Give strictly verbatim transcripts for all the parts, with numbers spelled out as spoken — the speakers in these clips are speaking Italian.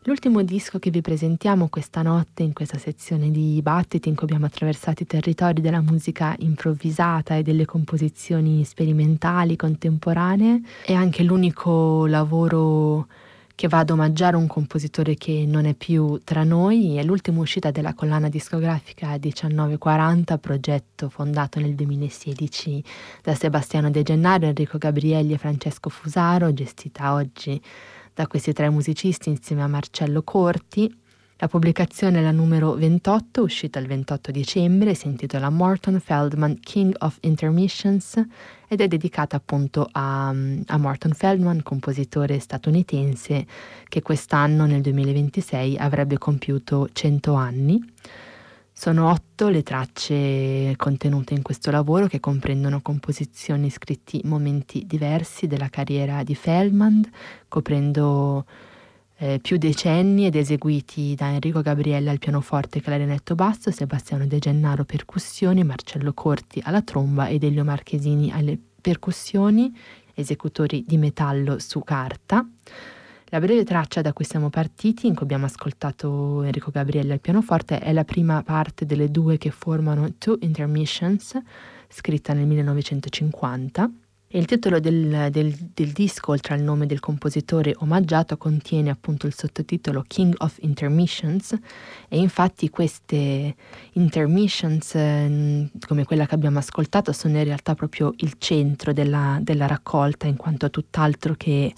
L'ultimo disco che vi presentiamo questa notte in questa sezione di Battiti in cui abbiamo attraversato i territori della musica improvvisata e delle composizioni sperimentali contemporanee è anche l'unico lavoro che va ad omaggiare un compositore che non è più tra noi. È l'ultima uscita della collana discografica diciannovecentoquaranta, progetto fondato nel duemilasedici da Sebastiano De Gennaro, Enrico Gabrielli e Francesco Fusaro, gestita oggi da questi tre musicisti insieme a Marcello Corti. La pubblicazione è la numero ventotto, uscita il ventotto dicembre, si intitola Morton Feldman, King of Intermissions, ed è dedicata appunto a, a Morton Feldman, compositore statunitense che quest'anno, nel duemilaventisei, avrebbe compiuto cento anni. Sono otto le tracce contenute in questo lavoro, che comprendono composizioni scritti momenti diversi della carriera di Feldman, coprendo eh, più decenni, ed eseguiti da Enrico Gabrielli al pianoforte e clarinetto basso, Sebastiano De Gennaro percussioni, Marcello Corti alla tromba ed Elio Marchesini alle percussioni, esecutori di metallo su carta. La breve traccia da cui siamo partiti, in cui abbiamo ascoltato Enrico Gabrielli al pianoforte, è la prima parte delle due che formano Two Intermissions, scritta nel millenovecentocinquanta. E il titolo del, del, del disco, oltre al nome del compositore omaggiato, contiene appunto il sottotitolo King of Intermissions, e infatti queste intermissions, eh, come quella che abbiamo ascoltato, sono in realtà proprio il centro della, della raccolta, in quanto tutt'altro che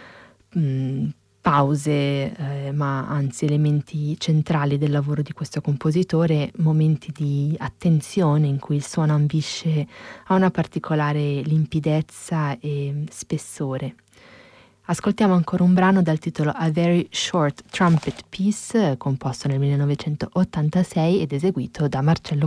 mh, pause, eh, ma anzi elementi centrali del lavoro di questo compositore, momenti di attenzione in cui il suono ambisce a una particolare limpidezza e spessore. Ascoltiamo ancora un brano dal titolo A Very Short Trumpet Piece, composto nel millenovecentottantasei ed eseguito da Marcello